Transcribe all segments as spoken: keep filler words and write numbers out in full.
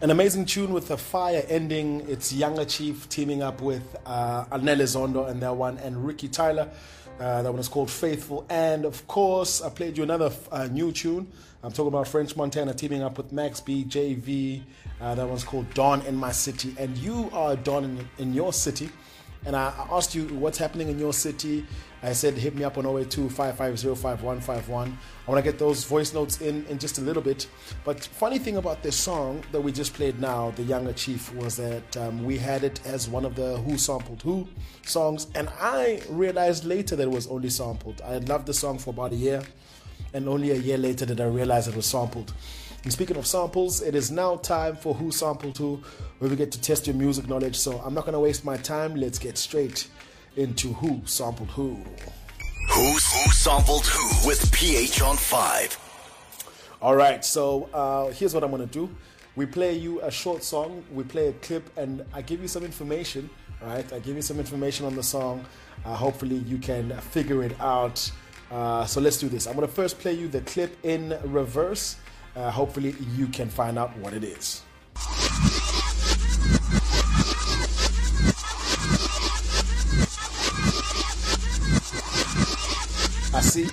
An amazing tune with a fire ending. It's Younger Chief teaming up with uh, Anele Zondo and that one, and Ricky Tyler. Uh, that one is called Faithful. And of course, I played you another uh, new tune. I'm talking about French Montana teaming up with Max B, J V. Uh, that one's called Dawn in My City. And you are Dawn in, in your city. And I asked you what's happening in your city. I said hit me up on zero eight two, five five zero, five one five one. I want to get those voice notes in in just a little bit. But funny thing about this song that we just played now, The Younger Chief, was that um, we had it as one of the Who Sampled Who songs. And I realized later that it was only sampled. I had loved the song for about a year. And only a year later did I realize it was sampled. And speaking of samples, it is now time for Who Sampled Who, where we get to test your music knowledge. So I'm not going to waste my time. Let's get straight into Who Sampled Who. Who's Who Sampled Who with P H on five. All right, so uh, here's what I'm going to do. We play you a short song, we play a clip, and I give you some information, right? I give you some information on the song. Uh, hopefully you can figure it out. Uh, so let's do this. I'm going to first play you the clip in reverse. Uh, hopefully you can find out what it is. I see.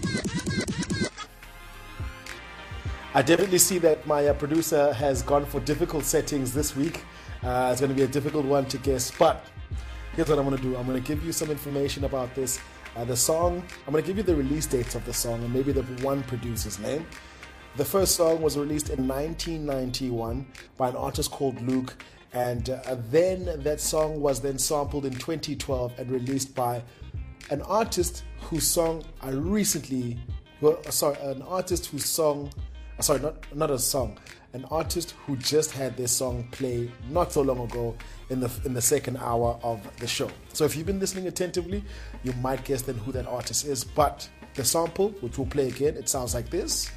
I definitely see that my uh, producer has gone for difficult settings this week. Uh, it's going to be a difficult one to guess, but here's what I'm going to do. I'm going to give you some information about this. Uh, the song, I'm going to give you the release dates of the song and maybe the one producer's name. The first song was released in nineteen ninety-one by an artist called Luke, and uh, then that song was then sampled in twenty twelve and released by an artist whose song I recently, well, sorry, an artist whose song, sorry, not not a song, an artist who just had this song play not so long ago in the in the second hour of the show. So if you've been listening attentively, you might guess then who that artist is. But the sample, which we'll play again, it sounds like this.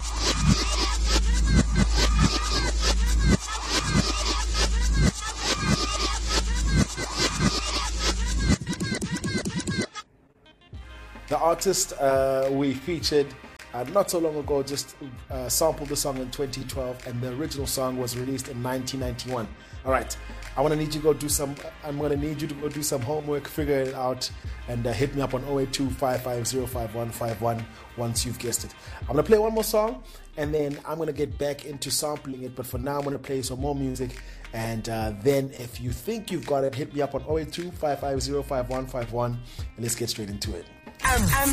The artist uh, we featured uh, not so long ago just uh, sampled the song in twenty twelve, and the original song was released in nineteen ninety-one. All right, I want to need you to go do some. I'm going to need you to go do some homework, figure it out, and uh, hit me up on zero eight two, five five zero, five one five one once you've guessed it. I'm going to play one more song, and then I'm going to get back into sampling it. But for now, I'm going to play some more music, and uh, then if you think you've got it, hit me up on zero eight two, five five zero, five one five one, and let's get straight into it. Um, um.